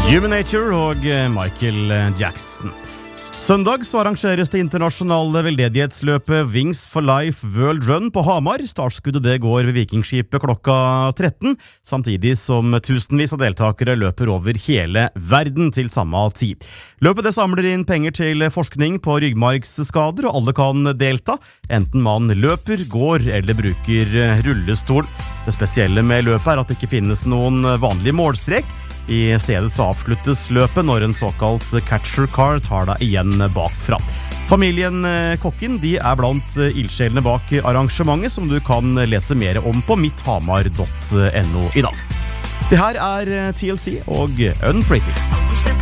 Human Nature og Michael Jackson. Søndag så arrangeres det internasjonale veldedighetsløpet Wings for Life World Run på Hamar. Startskuddet det går ved Vikingskipet klokka 13, samtidig som tusenvis av deltakere løper over hele verden til samme tid. Løpet det samler inn penger til forskning på ryggmargsskader, og alle kan delta, enten man løper, går eller bruker rullestol. Det spesielle med løpet er at det ikke finnes noen vanlig målstrek. I stedet så avsluttes løpet når en såkalt catcher car tar deg igjen bakfra. Familien Kokken de er blant ildsjelene bak arrangementet, som du kan lese mer om på mitthamar.no i dag. Det her er TLC og Unpretty.